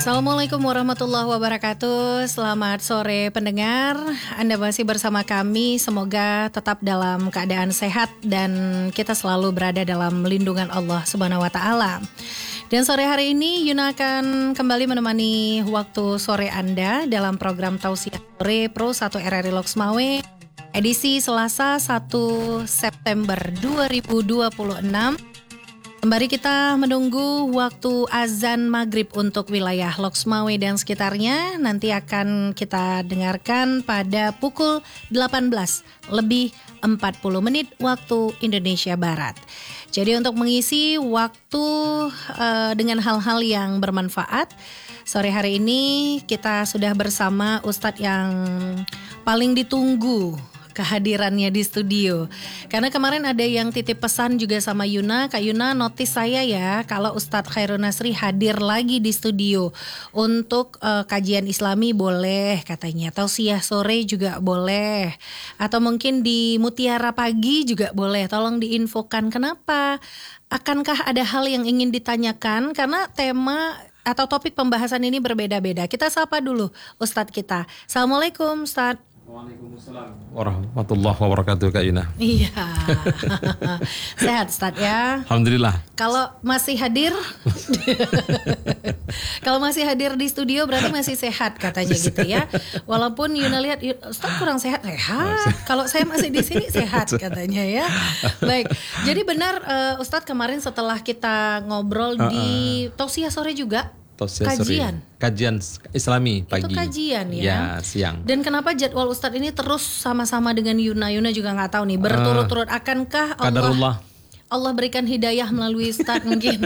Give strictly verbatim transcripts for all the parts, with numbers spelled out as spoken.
Assalamualaikum warahmatullahi wabarakatuh. Selamat sore pendengar. Anda masih bersama kami. Semoga tetap dalam keadaan sehat dan kita selalu berada dalam lindungan Allah Subhanahu wa taala. Dan sore hari ini Yuna akan kembali menemani waktu sore Anda dalam program Tausiah Sore Pro satu R R I Loksmawe edisi Selasa satu September dua ribu dua puluh enam. Sembari kita menunggu waktu azan maghrib untuk wilayah Loksmawe dan sekitarnya, nanti akan kita dengarkan pada pukul delapan belas lebih empat puluh menit waktu Indonesia Barat. Jadi untuk mengisi waktu uh, dengan hal-hal yang bermanfaat, sore hari ini kita sudah bersama Ustadz yang paling ditunggu kehadirannya di studio. Karena kemarin ada yang titip pesan juga sama Yuna, Kak Yuna notice saya ya kalau Ustadz Khairun Nasri hadir lagi di studio untuk uh, kajian Islami boleh katanya, Tausiah Sore juga boleh, atau mungkin di Mutiara Pagi juga boleh. Tolong diinfokan kenapa, akankah ada hal yang ingin ditanyakan karena tema atau topik pembahasan ini berbeda-beda. Kita sapa dulu Ustadz kita. Assalamualaikum Ustadz. Waalaikumsalam warahmatullahi wabarakatuh Kak Yuna. Iya. Sehat Ustadz ya. Alhamdulillah. Kalau masih hadir Kalau masih hadir di studio berarti masih sehat katanya gitu ya. Walaupun Yuna lihat Ustadz kurang sehat. Sehat. Kalau saya masih di sini sehat katanya ya. Baik. Jadi benar uh, Ustadz kemarin setelah kita ngobrol uh-uh. di Tausiah Sore juga Tausiah kajian. Sore. Kajian Islami pagi. Itu kajian ya. Ya, siang. Dan kenapa jadwal Ustadz ini terus sama-sama dengan Yuna? Yuna juga nggak tahu nih berturut-turut. Akankah Allah Qadarullah. Allah berikan hidayah melalui Ustadz mungkin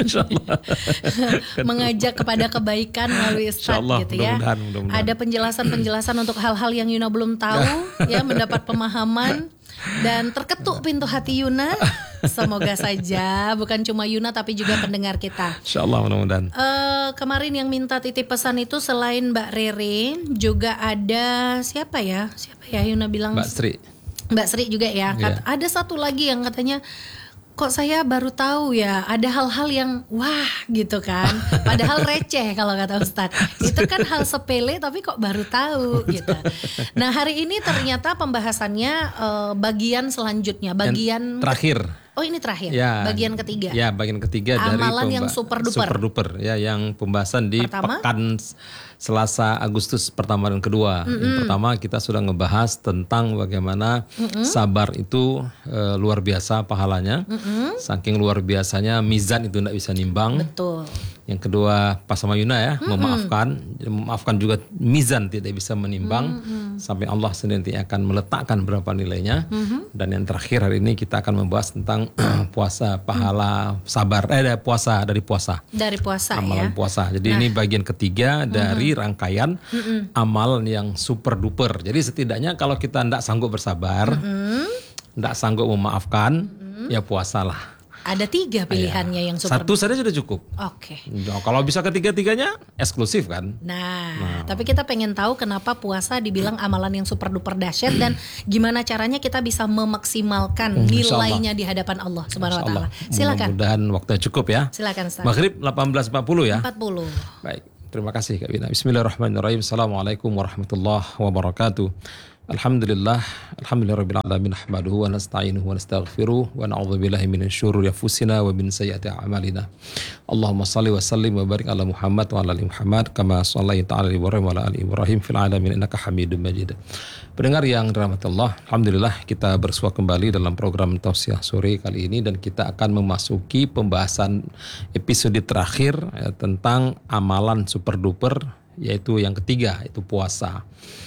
mengajak kepada kebaikan melalui Ustadz gitu ya. Mudah-mudahan, mudah-mudahan. Ada penjelasan-penjelasan untuk hal-hal yang Yuna belum tahu ya, mendapat pemahaman dan terketuk pintu hati Yuna. Semoga saja bukan cuma Yuna tapi juga pendengar kita. Insyaallah mudah-mudahan. Uh, kemarin yang minta titip pesan itu selain Mbak Rere juga ada siapa ya? Siapa ya Yuna bilang? Mbak Sri. Mbak Sri juga ya. Kat, yeah. Ada satu lagi yang katanya kok saya baru tahu ya ada hal-hal yang wah gitu kan, padahal receh kalau kata Ustadz. Itu kan hal sepele tapi kok baru tahu gitu. Nah hari ini ternyata pembahasannya uh, bagian selanjutnya, bagian yang terakhir. Oh ini terakhir, ya, bagian ketiga. Ya bagian ketiga amalan dari pemba- yang super duper. Super duper ya, yang pembahasan di pertama? Pekan Selasa Agustus pertama dan kedua. Mm-hmm. Yang pertama kita sudah ngebahas tentang bagaimana mm-hmm. sabar itu e, luar biasa pahalanya. Mm-hmm. Saking luar biasanya mizan itu tidak bisa nimbang. Betul. Yang kedua pas sama Yuna ya, mm-hmm. memaafkan. Memaafkan juga mizan tidak bisa menimbang. Mm-hmm. Sampai Allah sendiri akan meletakkan berapa nilainya. Mm-hmm. Dan yang terakhir hari ini kita akan membahas tentang puasa pahala mm-hmm. sabar. Eh puasa dari puasa. Dari puasa amalan ya. puasa. Jadi nah. ini bagian ketiga dari mm-hmm. rangkaian mm-hmm. amalan yang super duper. Jadi setidaknya kalau kita tidak sanggup bersabar, tidak mm-hmm. sanggup memaafkan, mm-hmm. ya puasalah. Ada tiga pilihannya ya. yang super Satu saja sudah cukup. Oke. Okay. Nah, kalau bisa ketiga-tiganya eksklusif kan. Nah, nah, tapi kita pengen tahu kenapa puasa dibilang amalan yang super duper dahsyat dan gimana caranya kita bisa memaksimalkan nilainya di hadapan Allah Subhanahu wa taala. Silakan. Mudah-mudahan waktunya cukup ya. Silakan Ustaz. Maghrib delapan belas empat puluh ya. empat puluh. Baik. Terima kasih Kak Wina. Bismillahirrahmanirrahim. Assalamualaikum warahmatullahi wabarakatuh. Alhamdulillah, alhamdulillahirabbil alamin, nahmaduhu wa nasta'inuhu wa nastaghfiruh wa na'udzubillahi minasy syururi anfusina wa min sayyiati a'malina. Allahumma shalli wa sallim wa barik ala Muhammad wa ala ali Muhammad kama shallaita ala Ibrahim wa ala ali Ibrahim fil alamin innaka Hamidum Majid. Pendengar yang dirahmati Allah, alhamdulillah kita bersua kembali dalam program Tausiah Sore kali ini dan kita akan memasuki pembahasan episode terakhir ya, tentang amalan super duper, yaitu yang ketiga, itu puasa.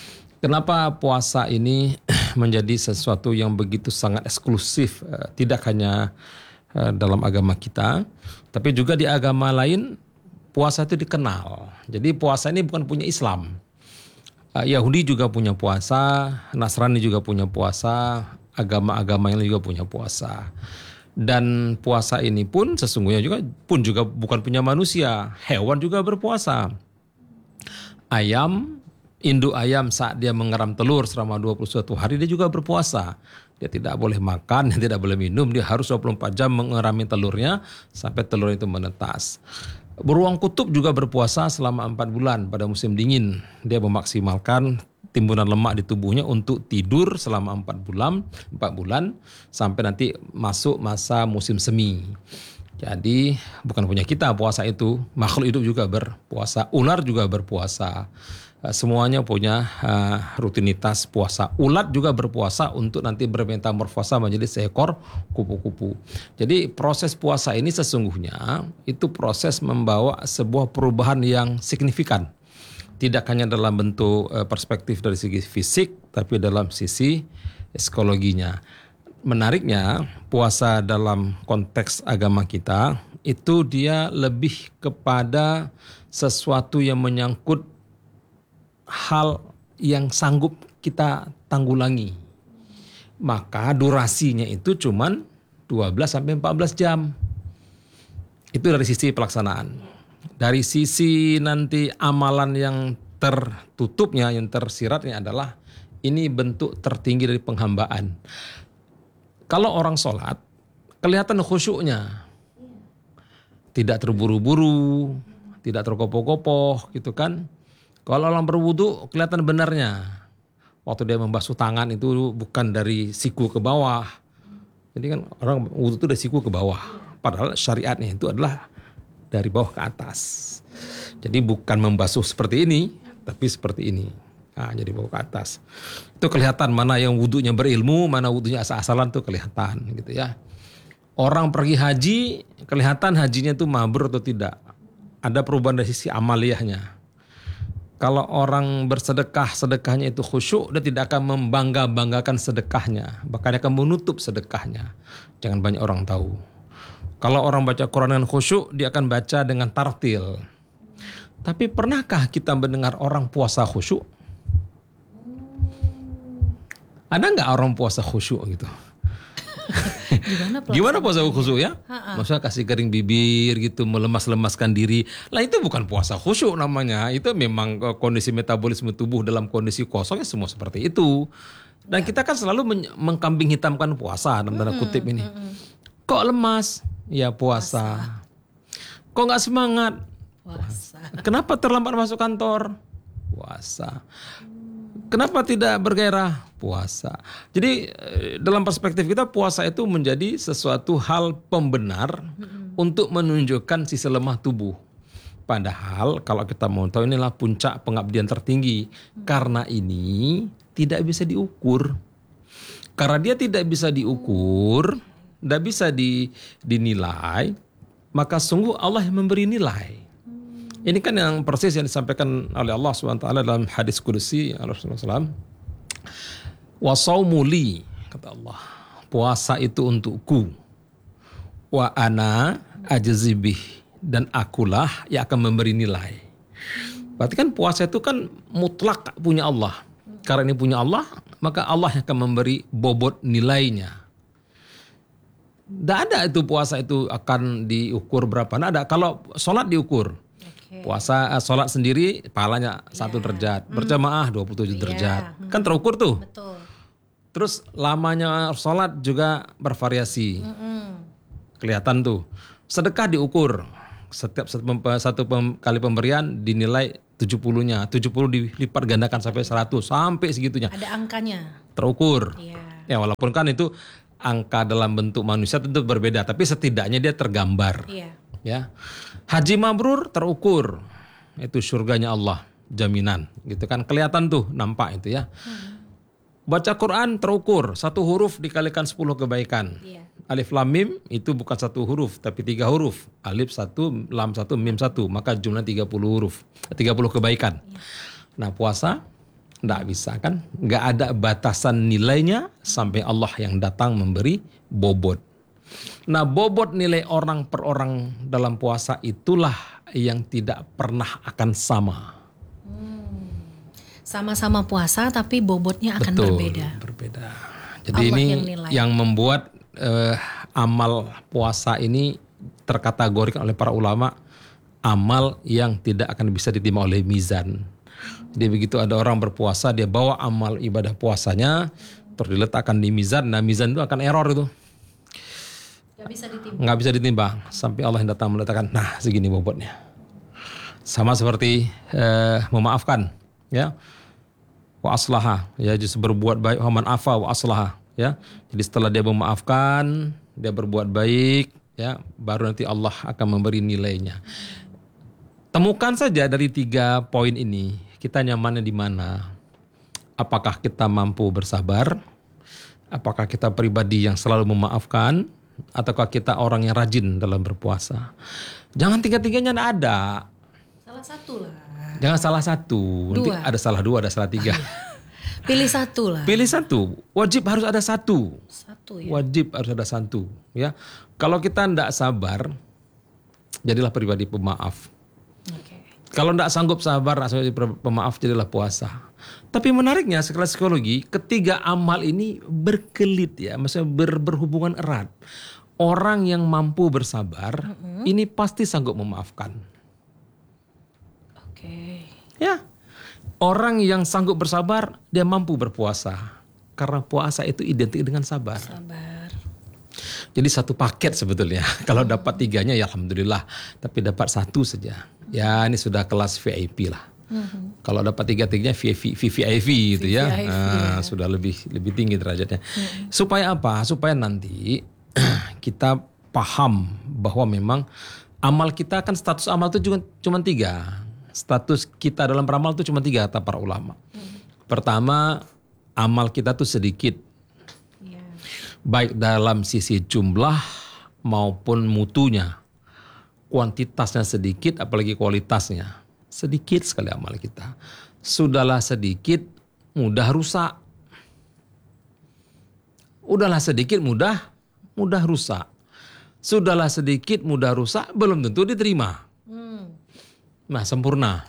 Kenapa puasa ini menjadi sesuatu yang begitu sangat eksklusif, tidak hanya dalam agama kita, tapi juga di agama lain puasa itu dikenal. Jadi puasa ini bukan punya Islam. Yahudi juga punya puasa, Nasrani juga punya puasa, agama-agama yang juga punya puasa. Dan puasa ini pun sesungguhnya juga pun juga bukan punya manusia, hewan juga berpuasa. Ayam, induk ayam saat dia mengeram telur selama dua puluh satu hari dia juga berpuasa. Dia tidak boleh makan, dia tidak boleh minum, dia harus dua puluh empat jam mengerami telurnya sampai telur itu menetas. Beruang kutub juga berpuasa selama empat bulan pada musim dingin. Dia memaksimalkan timbunan lemak di tubuhnya untuk tidur selama empat bulan, empat bulan sampai nanti masuk masa musim semi. Jadi bukan punya kita puasa itu, makhluk hidup juga berpuasa, ular juga berpuasa. Semuanya punya uh, rutinitas puasa. Ulat juga berpuasa untuk nanti bermetamorfosa menjadi seekor kupu-kupu. Jadi proses puasa ini sesungguhnya itu proses membawa sebuah perubahan yang signifikan. Tidak hanya dalam bentuk uh, perspektif dari segi fisik, tapi dalam sisi psikologinya. Menariknya, puasa dalam konteks agama kita itu dia lebih kepada sesuatu yang menyangkut hal yang sanggup kita tanggulangi. Maka durasinya itu cuman dua belas sampai empat belas jam. Itu dari sisi pelaksanaan. Dari sisi nanti amalan yang tertutupnya, yang tersiratnya adalah ini bentuk tertinggi dari penghambaan. Kalau orang sholat, kelihatan khusyuknya. Tidak terburu-buru, tidak terkopoh-kopoh gitu kan. Kalau orang berwudu kelihatan benarnya. Waktu dia membasuh tangan itu bukan dari siku ke bawah. Jadi kan orang wudu itu dari siku ke bawah. Padahal syariatnya itu adalah dari bawah ke atas. Jadi bukan membasuh seperti ini, tapi seperti ini. Nah, jadi bawah ke atas. Itu kelihatan mana yang wudunya berilmu, mana wudunya asal-asalan tuh kelihatan gitu ya. Orang pergi haji, kelihatan hajinya itu mabrur atau tidak. Ada perubahan dari sisi amaliyahnya. Kalau orang bersedekah, sedekahnya itu khusyuk, dia tidak akan membangga-banggakan sedekahnya. Bahkan akan menutup sedekahnya. Jangan banyak orang tahu. Kalau orang baca Quran dengan khusyuk, dia akan baca dengan tartil. Tapi pernahkah kita mendengar orang puasa khusyuk? Ada nggak orang puasa khusyuk gitu? Gimana, Gimana puasa khusyuk ya? Ha-ha. Maksudnya kasih kering bibir gitu, melemas-lemaskan diri. Lah itu bukan puasa khusyuk namanya. Itu memang kondisi metabolisme tubuh dalam kondisi kosong ya semua seperti itu. Dan ya. Kita kan selalu men- mengkambing hitamkan puasa dalam tanda kutip ini. Mm-hmm. Kok lemas? Ya puasa. puasa. Kok nggak semangat? Puasa. Kenapa terlambat masuk kantor? Puasa. Kenapa tidak bergairah? Puasa. Jadi dalam perspektif kita puasa itu menjadi sesuatu hal pembenar mm-hmm. untuk menunjukkan sisi lemah tubuh. Padahal kalau kita mau tahu inilah puncak pengabdian tertinggi. Mm-hmm. Karena ini tidak bisa diukur. Karena dia tidak bisa diukur, tidak bisa di, dinilai, maka sungguh Allah yang memberi nilai. Ini kan yang persis yang disampaikan oleh Allah subhanahu wa taala dalam hadis kudusi Rasulullah shallallahu alaihi wasallam. Wa saumu li, kata Allah. Puasa itu untukku. Wa ana ajzibih, dan akulah yang akan memberi nilai. Berarti kan puasa itu kan mutlak punya Allah. Karena ini punya Allah, maka Allah yang akan memberi bobot nilainya. Tidak ada itu puasa itu akan diukur berapa. Nah, ada. Kalau sholat diukur. Puasa, sholat sendiri pahalanya satu yeah. derajat, berjamaah dua puluh tujuh derajat, yeah. kan terukur tuh. Betul. Terus lamanya sholat juga bervariasi, mm-hmm. kelihatan tuh. Sedekah diukur, setiap satu kali pemberian dinilai tujuh puluhnya, tujuh puluh dilipat gandakan sampai seratus, sampai segitunya. Ada angkanya. Terukur. Yeah. Ya walaupun kan itu angka dalam bentuk manusia tentu berbeda, tapi setidaknya dia tergambar. Yeah. Ya, haji mabrur terukur, itu surganya Allah, jaminan, gitu kan, kelihatan tuh, nampak itu ya. Hmm. Baca Quran terukur, satu huruf dikalikan sepuluh kebaikan. Yeah. Alif lam mim itu bukan satu huruf, tapi tiga huruf. Alif satu, lam satu, mim satu, maka jumlah tiga puluh huruf, tiga puluh kebaikan. Yeah. Nah puasa nggak bisa kan, nggak ada batasan nilainya sampai Allah yang datang memberi bobot. Nah bobot nilai orang per orang dalam puasa itulah yang tidak pernah akan sama. Hmm. Sama-sama puasa tapi bobotnya akan Betul, berbeda. berbeda. Jadi Allah ini yang, yang membuat eh, amal puasa ini terkategorikan oleh para ulama amal yang tidak akan bisa diterima oleh mizan. Jadi begitu ada orang berpuasa dia bawa amal ibadah puasanya terus diletakkan di mizan, nah mizan itu akan error itu. Nggak bisa ditimbang. Nggak bisa ditimbang sampai Allah yang datang meletakkan, nah segini bobotnya. Sama seperti uh, memaafkan, ya. Wa aslaha, ya, justru berbuat baik. Wa man afa wa aslaha, ya. Jadi setelah dia memaafkan, dia berbuat baik, ya, baru nanti Allah akan memberi nilainya. Temukan saja dari tiga poin ini, kita nyamannya di mana? Apakah kita mampu bersabar? Apakah kita pribadi yang selalu memaafkan? Ataukah kita orang yang rajin dalam berpuasa? Jangan tiga-tiganya ada. Salah satu lah. Jangan salah satu. Nanti Dua. ada salah dua, ada salah tiga. Pilih satu lah. Pilih satu. Wajib harus ada satu. Satu ya. Wajib harus ada satu. Ya, kalau kita tidak sabar, jadilah pribadi pemaaf. Oke. Kalau tidak sanggup sabar, sebagai pemaaf, jadilah puasa. Tapi menariknya sekelas psikologi, ketiga amal ini berkelit, ya, maksudnya ber, berhubungan erat. Orang yang mampu bersabar, mm-hmm. ini pasti sanggup memaafkan. Oke. Ya, orang yang sanggup bersabar, dia mampu berpuasa. Karena puasa itu identik dengan sabar. Sabar. Jadi satu paket sebetulnya. Kalau dapat tiganya ya alhamdulillah. Tapi dapat satu saja. Ya ini sudah kelas V I P lah. Mm-hmm. Kalau dapat tiga-tiganya V V I P gitu ya. V V I P, Nah, ya. Sudah lebih lebih tinggi derajatnya. Mm-hmm. Supaya apa? Supaya nanti kita paham bahwa memang amal kita kan status amal itu cuma, cuma tiga. Status kita dalam beramal itu cuma tiga kata para ulama. Mm-hmm. Pertama, amal kita tuh sedikit. Yeah. Baik dalam sisi jumlah maupun mutunya. Kuantitasnya sedikit apalagi kualitasnya. Sedikit sekali amal kita. Sudahlah sedikit, mudah rusak. Udahlah sedikit, mudah, mudah rusak. Sudahlah sedikit, mudah rusak, belum tentu diterima. Hmm. Nah, sempurna.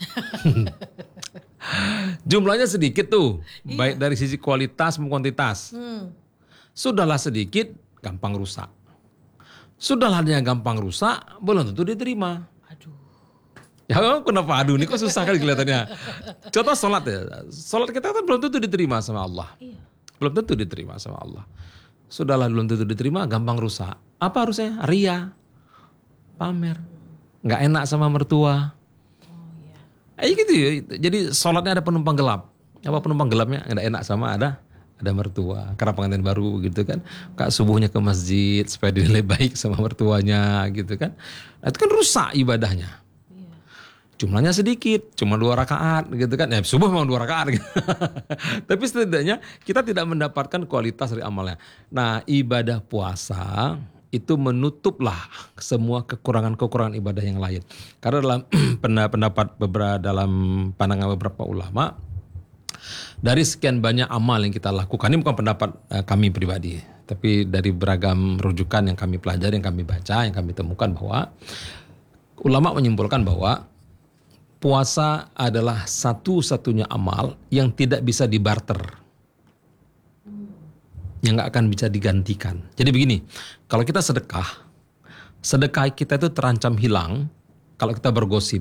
Jumlahnya sedikit tuh, iya. Baik dari sisi kualitas maupun kuantitas. Hmm. Sudahlah sedikit, gampang rusak. Sudahlah dia gampang rusak, belum tentu diterima. Ya kenapa aduh ini kok susah kali kelihatannya. Contoh sholat ya. Sholat kita kan belum tentu diterima sama Allah. Iya. Belum tentu diterima sama Allah. Sudahlah belum tentu diterima, gampang rusak. Apa harusnya? Ria. Pamer. Gak enak sama mertua. Oh iya. Eh gitu ya. Jadi sholatnya ada penumpang gelap. Apa penumpang gelapnya? Gak enak sama ada ada mertua. Karena pengantin baru gitu kan. Kak subuhnya ke masjid supaya dinilai baik sama mertuanya gitu kan. Nah, itu kan rusak ibadahnya. Jumlahnya sedikit, cuma dua rakaat gitu kan. Ya, subuh memang dua rakaat gitu. Tapi setidaknya kita tidak mendapatkan kualitas dari amalnya. Nah, ibadah puasa itu menutuplah semua kekurangan-kekurangan ibadah yang lain. Karena dalam pendapat beberapa dalam pandangan beberapa ulama, dari sekian banyak amal yang kita lakukan, ini bukan pendapat uh, kami pribadi, tapi dari beragam rujukan yang kami pelajari, yang kami baca, yang kami temukan bahwa ulama menyimpulkan bahwa puasa adalah satu-satunya amal yang tidak bisa dibarter. Yang gak akan bisa digantikan. Jadi begini, kalau kita sedekah, sedekah kita itu terancam hilang kalau kita bergosip.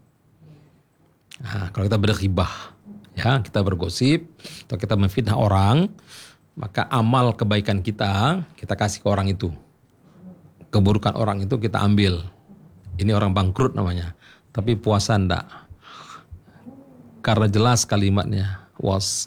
Nah, kalau kita berghibah, ya kita bergosip, atau kita memfitnah orang, maka amal kebaikan kita, kita kasih ke orang itu. Keburukan orang itu kita ambil. Ini orang bangkrut namanya. Tapi puasa enggak. Karena jelas kalimatnya. Was,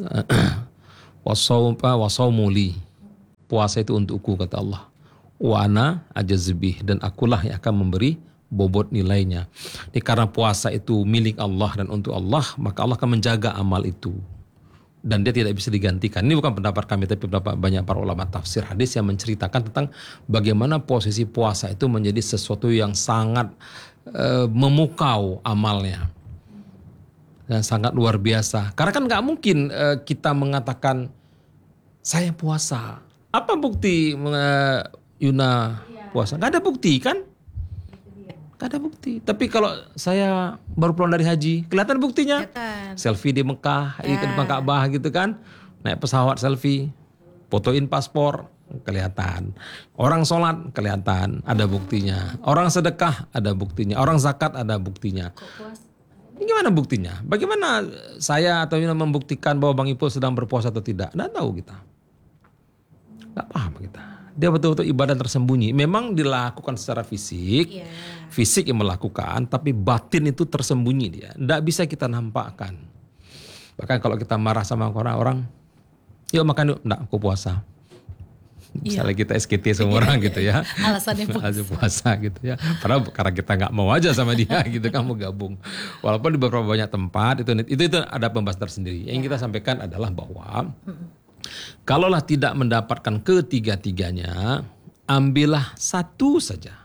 wasaumuli. Puasa itu untukku kata Allah. Wa ana ajazbih. Dan akulah yang akan memberi bobot nilainya. Jadi karena puasa itu milik Allah dan untuk Allah. Maka Allah akan menjaga amal itu. Dan dia tidak bisa digantikan. Ini bukan pendapat kami, tapi pendapat banyak para ulama tafsir hadis yang menceritakan tentang bagaimana posisi puasa itu menjadi sesuatu yang sangat Uh, memukau amalnya dan sangat luar biasa. Karena kan nggak mungkin uh, kita mengatakan saya puasa. Apa bukti uh, Yuna puasa? Nggak ada bukti kan? Nggak ada bukti. Tapi kalau saya baru pulang dari haji, kelihatan buktinya. Kelihatan. Selfie di Mekah, ya. Di depan Ka'bah gitu kan, naik pesawat selfie, fotoin paspor. Kelihatan. Orang sholat kelihatan, ada buktinya. Orang sedekah ada buktinya. Orang zakat ada buktinya. Ini gimana buktinya? Bagaimana saya atau Yuna membuktikan bahwa Bang Ipul sedang berpuasa atau tidak? Nggak tahu kita. Nggak paham kita. Dia betul-betul ibadah tersembunyi. Memang dilakukan secara fisik, Yeah. fisik yang melakukan, tapi batin itu tersembunyi dia. Tidak bisa kita nampakkan. Bahkan kalau kita marah sama orang-orang, yuk makan yuk, enggak, aku puasa. Misalnya kita S K T semua orang gitu ya. Alasannya puasa. Alasannya puasa gitu ya. Padahal karena kita nggak mau aja sama dia gitu, kamu gabung. Walaupun di beberapa banyak tempat itu itu itu ada pembahasan tersendiri. Yang kita sampaikan adalah bahwa kalaulah tidak mendapatkan ketiga-tiganya, ambillah satu saja.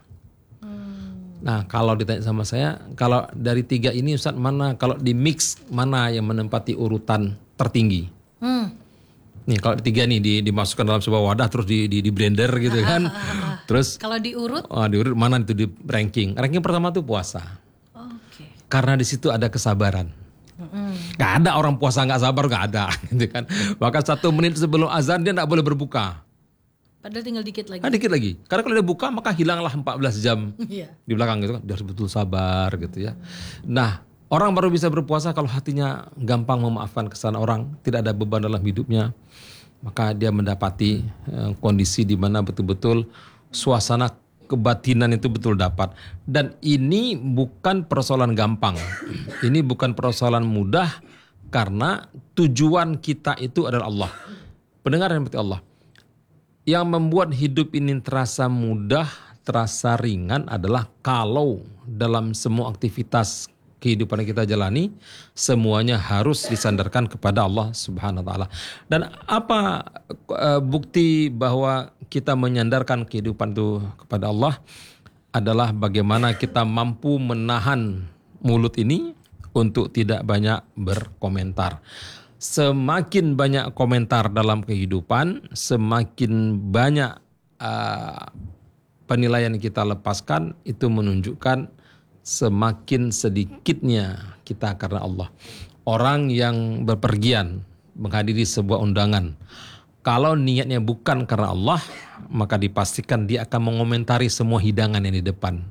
Nah, kalau ditanya sama saya, kalau dari tiga ini Ustaz, mana kalau di mix mana yang menempati urutan tertinggi? Hmm. Nih kalau tiga nih di, dimasukkan dalam sebuah wadah terus di, di, di blender gitu kan. Terus kalau diurut? Oh, diurut mana itu di ranking? Ranking pertama tuh puasa. Oke. Okay. Karena di situ ada kesabaran. Mm-hmm. Gak ada orang puasa nggak sabar, nggak ada, gitu kan. Bahkan satu menit sebelum azan dia nggak boleh berbuka. Padahal tinggal dikit lagi. Ah, dikit lagi. Karena kalau dia buka maka hilanglah empat belas jam yeah. di belakang gitu kan. Dia harus betul sabar gitu ya. Nah, orang baru bisa berpuasa kalau hatinya gampang memaafkan kesalahan orang, tidak ada beban dalam hidupnya. Maka dia mendapati eh, kondisi di mana betul-betul suasana kebatinan itu betul dapat. Dan ini bukan persoalan gampang. Ini bukan persoalan mudah karena tujuan kita itu adalah Allah. Pendengar yang berarti Allah. Yang membuat hidup ini terasa mudah, terasa ringan adalah kalau dalam semua aktivitas kehidupan yang kita jalani semuanya harus disandarkan kepada Allah Subhanahu wa taala. Dan apa uh, bukti bahwa kita menyandarkan kehidupan itu kepada Allah adalah bagaimana kita mampu menahan mulut ini untuk tidak banyak berkomentar. Semakin banyak komentar dalam kehidupan, semakin banyak uh, penilaian yang kita lepaskan, itu menunjukkan semakin sedikitnya kita karena Allah. Orang yang berpergian menghadiri sebuah undangan, kalau niatnya bukan karena Allah, maka dipastikan dia akan mengomentari semua hidangan yang di depan.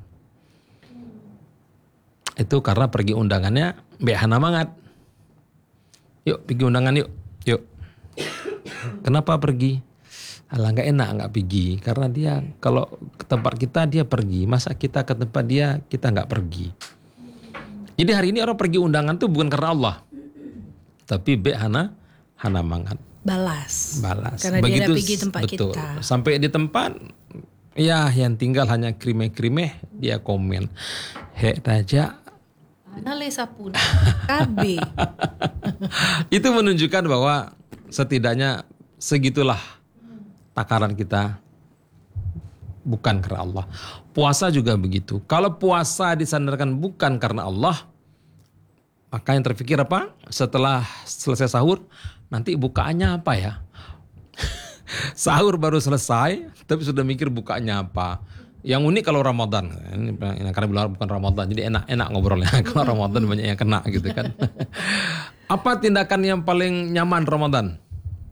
Itu karena pergi undangannya behana mangat. Yuk pergi undangan yuk, yuk. Kenapa pergi? Alah nggak enak nggak pergi karena dia kalau ke tempat kita dia pergi, masa kita ke tempat dia kita nggak pergi. Jadi hari ini orang pergi undangan tuh bukan karena Allah, tapi be hana hana mangat. Balas. Balas. Karena begitu, dia pergi tempat betul. kita. Sampai di tempat, ya yang tinggal hanya krimeh-krimeh dia komen, he raja. Nale sapun, K B. Itu menunjukkan bahwa setidaknya segitulah takaran kita bukan karena Allah. Puasa juga begitu. Kalau puasa disandarkan bukan karena Allah, maka yang terpikir apa? Setelah selesai sahur, nanti bukaannya apa ya? Sahur baru selesai, tapi sudah mikir bukaannya apa. Yang unik kalau Ramadan, ini karena bilang bukan Ramadan, jadi enak-enak ngobrolnya. Kalau Ramadan banyak yang kena gitu kan. Apa tindakan yang paling nyaman Ramadan?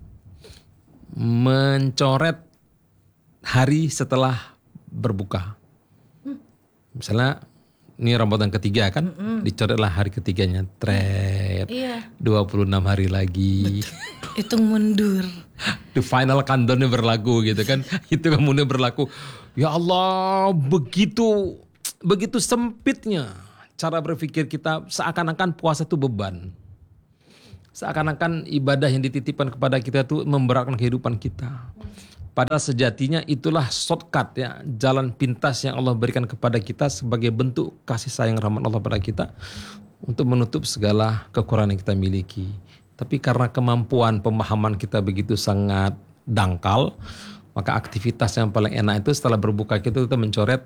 Mencoret hari setelah berbuka. Misalnya ini Ramadan ketiga kan, mm-hmm. dicoretlah hari ketiganya, tret, iya. dua puluh enam hari lagi. Hitung mundur. The final countdown berlaku gitu kan, itu kemudian berlaku. Ya Allah, begitu begitu sempitnya cara berpikir kita, seakan-akan puasa itu beban. Seakan-akan ibadah yang dititipkan kepada kita itu memberatkan kehidupan kita. Padahal sejatinya itulah shortcut ya, jalan pintas yang Allah berikan kepada kita sebagai bentuk kasih sayang rahmat Allah pada kita untuk menutup segala kekurangan yang kita miliki. Tapi karena kemampuan pemahaman kita begitu sangat dangkal, maka aktivitas yang paling enak itu setelah berbuka kita kita mencoret.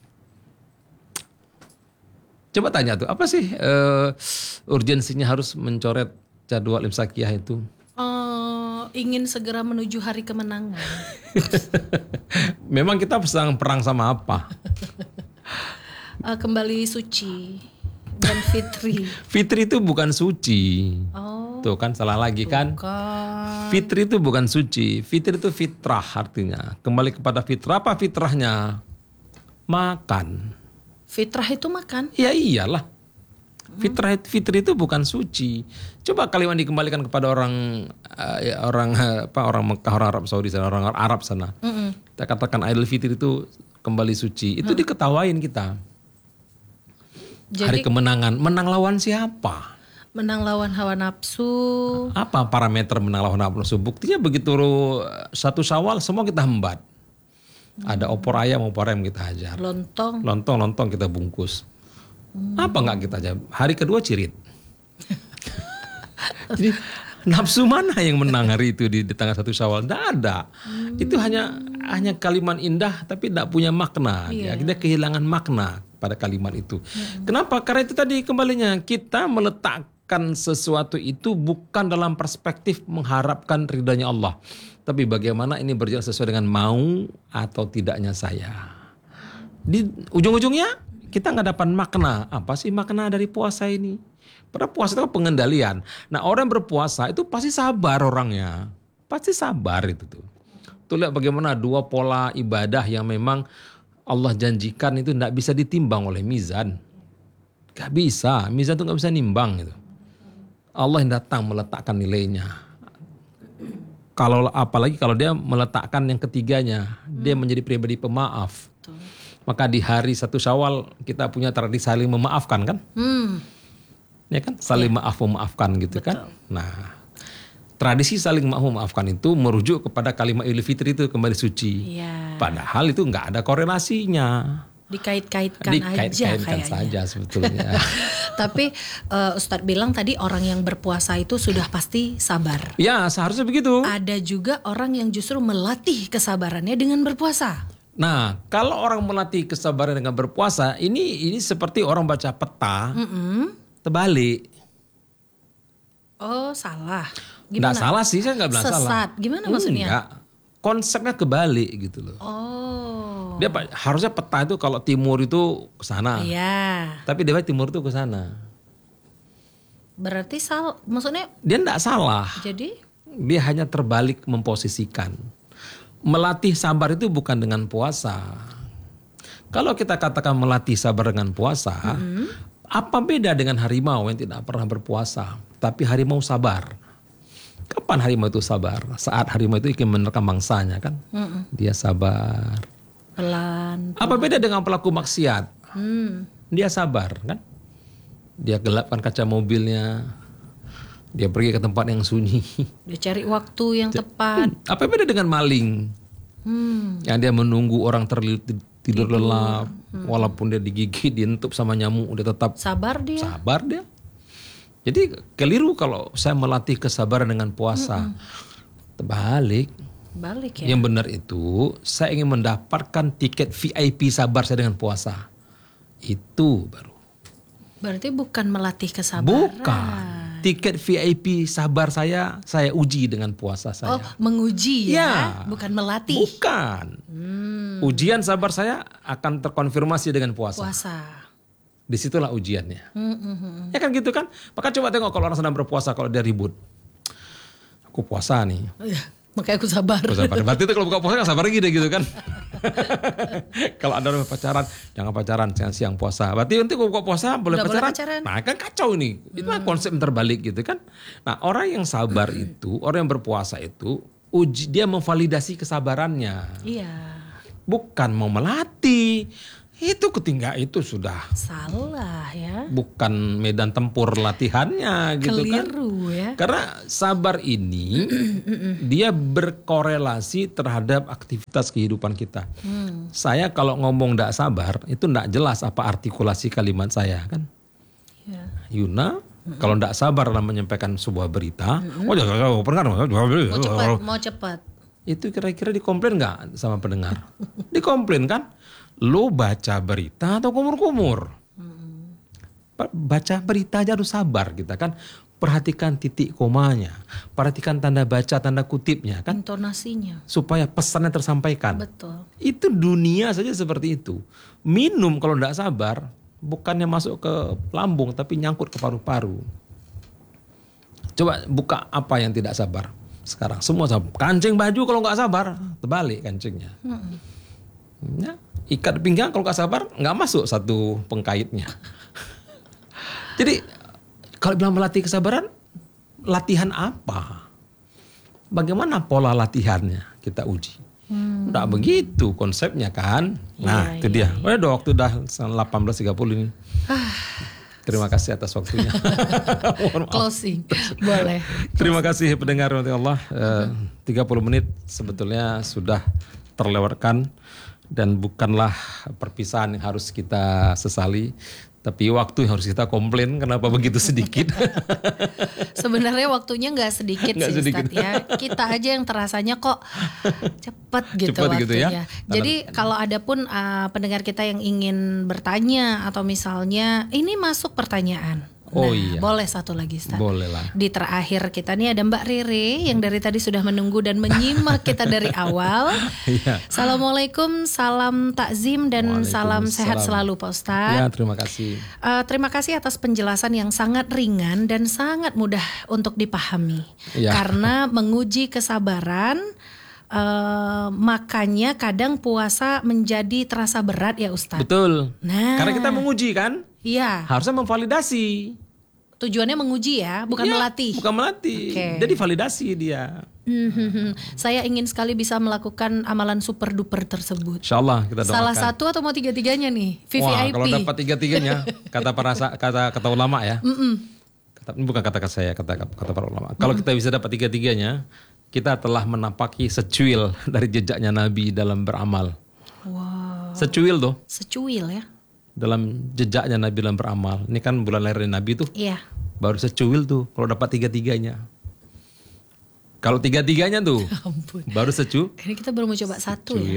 Coba tanya tuh, apa sih uh, urgensinya harus mencoret jadwal imsakiyah itu? Uh, ingin segera menuju hari kemenangan. Memang kita sedang perang sama apa? uh, kembali suci dan fitri. Fitri itu bukan suci. Oh, tuh kan salah lagi kan? Bukan. Fitri itu bukan suci. Fitri itu fitrah artinya. Kembali kepada fitrah. Apa fitrahnya? Makan. Fitrah itu makan? Ya iyalah. Fitrah fitri itu bukan suci. Coba kalimat dikembalikan kepada orang uh, ya, orang apa orang Mekah, orang Arab Saudi sana, orang Arab sana. Mm-mm. Kita katakan Idul Fitri itu kembali suci, itu hmm. diketawain kita. Jadi, hari kemenangan, menang lawan siapa? Menang lawan hawa nafsu. Apa parameter menang lawan hawa nafsu? Buktinya begitu satu Syawal semua kita hembat. Hmm. Ada opor ayam, opor ayam kita hajar. Lontong. Lontong, lontong kita bungkus. Hmm. Apa nggak kita hajar? Hari kedua cirit. Jadi nafsu mana yang menang hari itu di, di tanggal satu Syawal? Tidak ada. Hmm. Itu hanya hanya kalimat indah tapi tidak punya makna. Iya. Ya, dia kehilangan makna pada kalimat itu. Hmm. Kenapa? Karena itu tadi kembalinya kita meletakkan sesuatu itu bukan dalam perspektif mengharapkan ridhanya Allah, tapi bagaimana ini berjalan sesuai dengan mau atau tidaknya saya. Di ujung-ujungnya kita nggak dapat makna. Apa sih makna dari puasa ini? Pada puasa itu pengendalian. Nah, orang berpuasa itu pasti sabar orangnya. Pasti sabar itu tuh. Tuh lihat bagaimana dua pola ibadah yang memang Allah janjikan itu tidak bisa ditimbang oleh mizan. Gak bisa. Mizan itu gak bisa nimbang gitu. Allah yang datang meletakkan nilainya. Kalau apalagi kalau dia meletakkan yang ketiganya, hmm. dia menjadi pribadi pemaaf. Betul. Maka di hari satu Syawal kita punya tradisi saling memaafkan kan? Hmm. Ya kan, saling ya. maaf memaafkan gitu. Betul. Kan. Nah, tradisi saling maaf memaafkan itu merujuk kepada kalimat Idul Fitri itu kembali suci. Ya. Padahal itu nggak ada korelasinya. Dikait-kaitkan, Dikait-kaitkan aja kayaknya. saja sebetulnya. Tapi uh, Ustadz bilang tadi orang yang berpuasa itu sudah pasti sabar. Ya, seharusnya begitu. Ada juga orang yang justru melatih kesabarannya dengan berpuasa. Nah, kalau orang melatih kesabaran dengan berpuasa, ini ini seperti orang baca peta. Mm-mm. Terbalik. Oh, salah. Gimana? Nggak salah sih, saya nggak bilang salah. Sesat, gimana maksudnya? Enggak. Konsepnya kebalik gitu loh. Oh. Dia harusnya peta itu kalau timur itu ke sana. Iya. Tapi dia timur itu ke sana. Berarti salah, maksudnya? Dia nggak salah. Jadi? Dia hanya terbalik memposisikan. Melatih sabar itu bukan dengan puasa. Kalau kita katakan melatih sabar dengan puasa, mm-hmm. apa beda dengan harimau yang tidak pernah berpuasa, tapi harimau sabar? Kapan harimau itu sabar? Saat harimau itu ingin menerkam mangsanya kan? Mm-mm. Dia sabar. Pelan, pelan. Apa beda dengan pelaku maksiat? Hmm. Dia sabar kan? Dia gelapkan kaca mobilnya. Dia pergi ke tempat yang sunyi. Dia cari waktu yang dia, tepat. Hmm. Apa beda dengan maling? Hmm. Yang dia menunggu orang terlilit tidur lelap, hmm. walaupun dia digigit, dientup sama nyamuk, dia tetap sabar dia. Sabar dia. Jadi keliru kalau saya melatih kesabaran dengan puasa. Hmm. Terbalik. Balik ya. Yang benar itu saya ingin mendapatkan tiket V I P sabar saya dengan puasa. Itu baru. Berarti bukan melatih kesabaran. Bukan. Tiket V I P sabar saya, saya uji dengan puasa saya. Oh, menguji ya? Ya. Bukan melatih? Bukan. Hmm. Ujian sabar saya akan terkonfirmasi dengan puasa. Puasa. Disitulah ujiannya. Hmm, hmm, hmm. Ya kan gitu kan? Maka coba tengok kalau orang sedang berpuasa, kalau dia ribut. Aku puasa nih. Oh, iya. Makanya aku sabar. Aku sabar. Berarti itu kalau buka puasa kan sabar lagi deh gitu kan. Kalau ada orang pacaran, jangan pacaran siang-siang puasa. Berarti nanti kalau buka puasa boleh pacaran. boleh pacaran. Nah kan kacau nih. Hmm. Itu kan konsep terbalik gitu kan. Nah orang yang sabar hmm. itu, orang yang berpuasa itu, uji, dia memvalidasi kesabarannya. Iya. Bukan mau melatih. Itu ketinggalan itu sudah salah ya. Bukan medan tempur latihannya gitu. Keliru kan. Ya. Karena sabar ini dia berkorelasi terhadap aktivitas kehidupan kita. Hmm. Saya kalau ngomong tidak sabar itu tidak jelas apa artikulasi kalimat saya kan. Ya. Yuna hmm. kalau tidak sabar dalam menyampaikan sebuah berita, hmm. oh jangan pernah mau cepat, mau cepat. Itu kira-kira dikomplain nggak sama pendengar? Dikomplain kan? Lo baca berita atau kumur-kumur? Hmm. Baca berita aja harus sabar kita kan. Perhatikan titik komanya, perhatikan tanda baca, tanda kutipnya kan. Intonasinya. Supaya pesannya tersampaikan. Betul. Itu dunia saja seperti itu. Minum kalau tidak sabar, bukannya masuk ke lambung tapi nyangkut ke paru-paru. Coba buka apa yang tidak sabar sekarang. Semua sabar. Kancing baju kalau nggak sabar, terbalik kancingnya. Hmm. Ya, ikat pinggang kalau nggak sabar nggak masuk satu pengkaitnya. Jadi kalau bilang melatih kesabaran, latihan apa? Bagaimana pola latihannya kita uji? Hmm. Udah begitu konsepnya kan. Nah ya, itu ya, dia. ya. Udah waktu udah delapan belas tiga puluh ini. Terima kasih atas waktunya. Closing. Boleh. Terima kasih pendengar Allah. Uh, tiga puluh menit sebetulnya sudah terlewatkan. Dan bukanlah perpisahan yang harus kita sesali. Tapi waktu yang harus kita komplain kenapa begitu sedikit. Sebenarnya waktunya nggak sedikit Nggak sih sedikit. Ustadz ya. Kita aja yang terasanya kok cepet gitu Cepet waktunya. gitu ya. Jadi kalau ada pun uh, pendengar kita yang ingin bertanya atau misalnya ini masuk pertanyaan. Oh Nah, iya. boleh satu lagi Ustadz. Boleh lah. Di terakhir kita nih ada Mbak Rere yang dari tadi sudah menunggu dan menyimak kita dari awal. Iya. Assalamualaikum, salam takzim dan salam sehat Waalaikumsalam. selalu Pak Ustadz. Ya, terima kasih. Uh, terima kasih atas penjelasan yang sangat ringan dan sangat mudah untuk dipahami. Ya. Karena menguji kesabaran, uh, makanya kadang puasa menjadi terasa berat ya Ustadz. Betul. Nah. Karena kita menguji kan, Iya, harusnya memvalidasi. tujuannya menguji ya, bukan Ya, melatih. Bukan melatih. Oke. Jadi validasi dia. Hmm, Saya ingin sekali bisa melakukan amalan super duper tersebut. Insya Allah kita doakan. Salah satu atau mau tiga-tiganya nih? V V I P. Wah, kalau dapat tiga-tiganya, kata para sa- kata kata ulama ya. Kata, ini bukan kata-kata saya, kata kata para ulama. Kalau kita bisa dapat tiga-tiganya, kita telah menapaki secuil dari jejaknya Nabi dalam beramal. Wow, Secuil tuh secuil ya. dalam jejaknya Nabi dalam beramal. Ini kan bulan lahirnya Nabi tuh. Iya. Baru secuil tuh kalau dapat tiga-tiganya. Kalau tiga-tiganya tuh Ampun. baru secu. Ini kita baru mau coba satu Cuil. ya.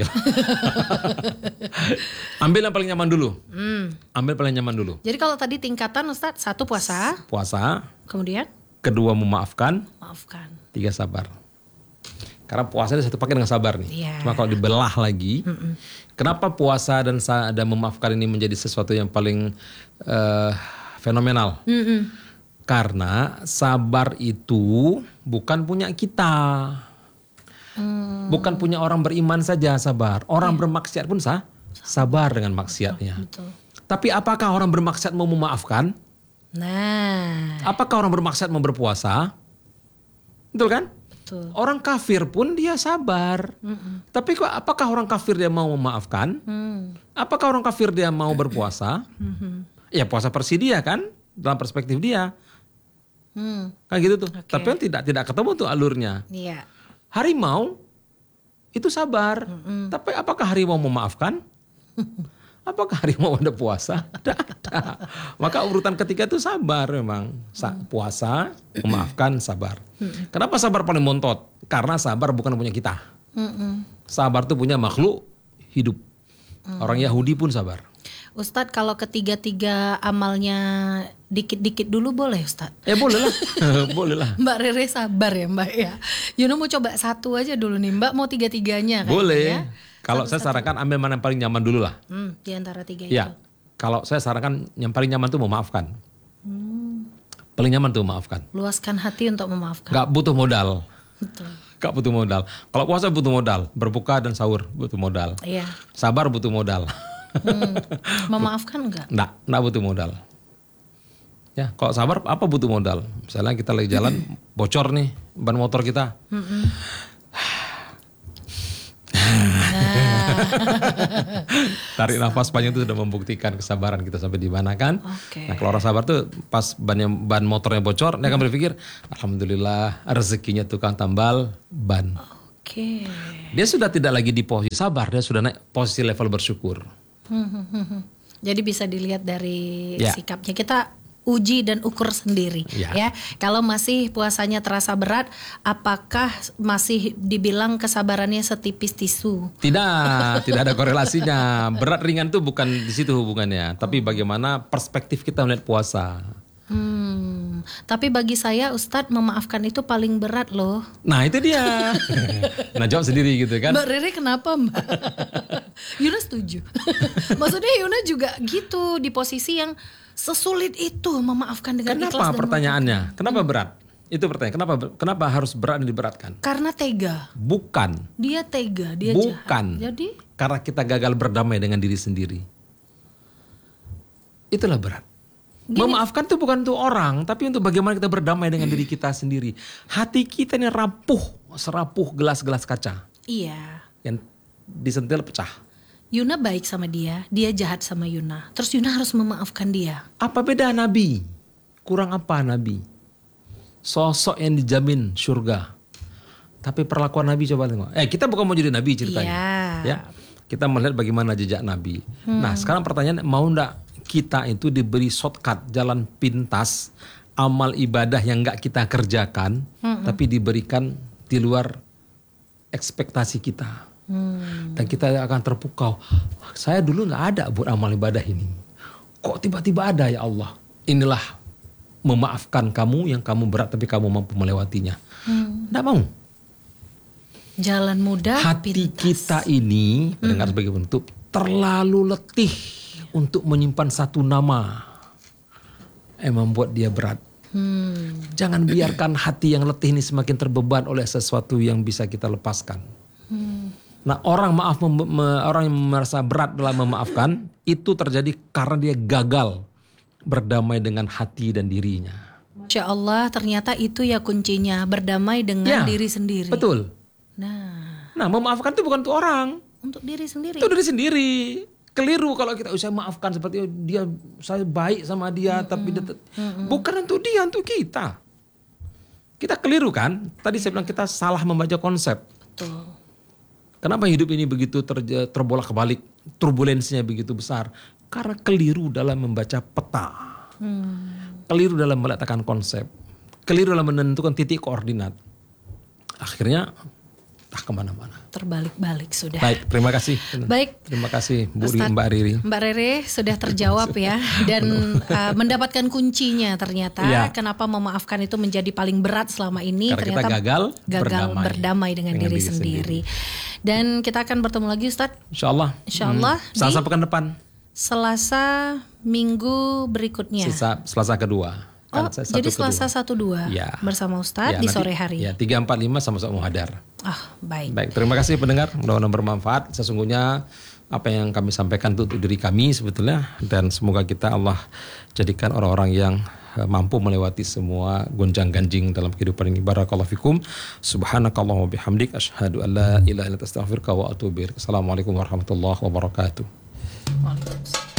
Ambil yang paling nyaman dulu. Hmm. Ambil paling nyaman dulu. Jadi kalau tadi tingkatan Ustadz, satu puasa, Puasa, kemudian kedua memaafkan, maafkan. tiga sabar. Karena puasa itu satu paket dengan sabar nih. Iya. Cuma kalau dibelah lagi, kenapa puasa dan sa- dan memaafkan ini menjadi sesuatu yang paling eh, fenomenal? Mm-mm. Karena sabar itu bukan punya kita. Hmm. Bukan punya orang beriman saja sabar. Orang bermaksiat pun sah, sabar dengan maksiatnya. Betul. Tapi apakah orang bermaksiat mau memaafkan? Nah, Apakah orang bermaksiat mau berpuasa? Betul kan? betul. Orang kafir pun dia sabar. Tapi kok apakah orang kafir dia mau memaafkan? Hmm. Apakah orang kafir dia mau berpuasa? Ya puasa versi dia kan, dalam perspektif dia. Hmm. Kan gitu tuh. Oke. Tapi kan tidak tidak ketemu tuh alurnya. Iya. Harimau itu sabar. Tapi apakah harimau memaafkan? Apakah harimau ada puasa? Tidak ada. Maka urutan ketiga itu sabar memang. Sa- puasa, memaafkan, sabar. Kenapa sabar paling montot? Karena sabar bukan punya kita. Mm-mm. Sabar itu punya makhluk hidup. Orang Yahudi pun sabar. Ustadz, kalau ketiga-tiga amalnya dikit-dikit dulu boleh Ustadz? Ya boleh lah. Boleh lah. Mbak Rere sabar ya Mbak ya. Yuno mau coba satu aja dulu nih. Mbak mau tiga-tiganya kayaknya Boleh. ya. Kalau saya sarankan ambil mana yang paling nyaman dulu lah. Hmm, di antara tiga itu. Ya. Kalau saya sarankan yang paling nyaman tuh memaafkan. Paling nyaman tuh memaafkan. Luaskan hati untuk memaafkan. Gak butuh modal. Betul. Gak butuh modal. Kalau puasa butuh modal. Berbuka dan sahur butuh modal. Iya. Sabar butuh modal. Hmm. Memaafkan enggak? Nggak, nggak butuh modal. Ya, kalau sabar apa butuh modal? Misalnya kita lagi jalan bocor nih ban motor kita. Tarik nafas panjang itu sudah membuktikan kesabaran kita sampai di mana kan. Oke. Nah kalau orang sabar tuh pas bannya, ban motornya bocor, dia akan berpikir, alhamdulillah rezekinya tukang tambal ban. Oke. Dia sudah tidak lagi di posisi sabar, dia sudah naik posisi level bersyukur. Hmm, hmm, hmm, hmm. Jadi bisa dilihat dari Ya. sikapnya. Kita uji dan ukur sendiri Ya. ya. Kalau masih puasanya terasa berat, apakah masih dibilang kesabarannya setipis tisu? Tidak, tidak ada korelasinya. Berat ringan tuh bukan di situ hubungannya, tapi bagaimana perspektif kita melihat puasa. Hmm, tapi bagi saya Ustadz, memaafkan itu paling berat loh. Nah itu dia. Nah jawab sendiri gitu kan. Mbak Rere kenapa Mbak? Yuna setuju. Maksudnya Yuna juga gitu di posisi yang sesulit itu memaafkan dengan ikhlas Kenapa dan pertanyaannya? Kenapa berat? Itu pertanyaan. Kenapa kenapa harus berat dan diberatkan? karena tega. Bukan. Dia tega, dia Bukan. jahat. Jadi Karena kita gagal berdamai dengan diri sendiri. Itulah berat. Memaafkan itu bukan untuk orang, tapi untuk bagaimana kita berdamai dengan diri kita sendiri. Hati kita ini rapuh, serapuh gelas-gelas kaca. iya. yang disentil pecah. Yuna baik sama dia, dia jahat sama Yuna. Terus Yuna harus memaafkan dia. Apa beda Nabi? Kurang apa Nabi? Sosok yang dijamin surga. Tapi perlakuan Nabi coba tengok. Eh kita bukan mau jadi Nabi ceritanya. Yeah. Ya, kita melihat bagaimana jejak Nabi. Hmm. Nah sekarang pertanyaan, mau ndak kita itu diberi shortcut, jalan pintas, amal ibadah yang nggak kita kerjakan, hmm. tapi diberikan di luar ekspektasi kita. Hmm. Dan kita akan terpukau. Saya dulu nggak ada buat amal ibadah ini. Kok tiba-tiba ada ya Allah? Inilah memaafkan kamu yang kamu berat tapi kamu mampu melewatinya. Hmm. Nggak mau. Jalan mudah. Hati pintas. kita ini mendengar hmm. sebagai bentuk terlalu letih untuk menyimpan satu nama yang membuat dia berat. Hmm. Jangan biarkan hati yang letih ini semakin terbeban oleh sesuatu yang bisa kita lepaskan. Hmm. Nah orang maaf mem- me- orang yang merasa berat dalam memaafkan itu terjadi karena dia gagal berdamai dengan hati dan dirinya. Masya Allah, ternyata itu ya kuncinya, berdamai dengan ya, diri sendiri. Betul. Nah, nah memaafkan itu bukan untuk orang, untuk diri sendiri. Itu diri sendiri. Keliru kalau kita usah maafkan seperti dia, saya baik sama dia, mm-hmm. tapi dia tet- mm-hmm. bukan untuk dia, untuk kita. Kita keliru kan? Tadi saya bilang kita salah membaca konsep. Betul. Kenapa hidup ini begitu ter- terbolak-balik, turbulensinya begitu besar? Karena keliru dalam membaca peta, hmm. keliru dalam meletakkan konsep, keliru dalam menentukan titik koordinat. Akhirnya tak kemana-mana. Terbalik-balik sudah. Baik, terima kasih. Baik, terima kasih Bu Ustadz, Mbak Riri. Mbak Rere sudah terjawab ya, dan uh, mendapatkan kuncinya ternyata ya. Kenapa memaafkan itu menjadi paling berat selama ini. Karena ternyata kita gagal, gagal berdamai, berdamai dengan, dengan diri, diri sendiri. sendiri. Dan kita akan bertemu lagi Ustadz. Insya Allah. Insya Allah. Hmm. Selasa pekan depan. Selasa minggu berikutnya. Sisa, Selasa kedua. Oh, kan jadi Selasa satu dua ya. Bersama Ustadz ya, di nanti, sore hari. Ya, tiga empat lima sama-sama muhadar. Ah, oh, baik. Baik, terima kasih pendengar. Mudah-mudahan bermanfaat. Sesungguhnya apa yang kami sampaikan itu untuk diri kami sebetulnya, dan semoga kita Allah jadikan orang-orang yang mampu melewati semua gonjang-ganjing dalam kehidupan ini. Barakallahu fikum. Subhanakallahumma bihamdik asyhadu an la ilaha illa anta astaghfiruka wa atubu ilaik. Assalamualaikum warahmatullahi wabarakatuh. Waalaikumsalam.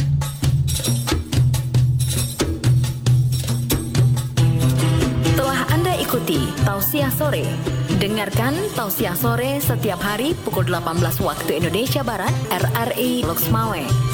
Ikuti Tausiah Sore. Dengarkan Tausiah Sore setiap hari pukul delapan belas waktu Indonesia Barat, R R I Loksmawe.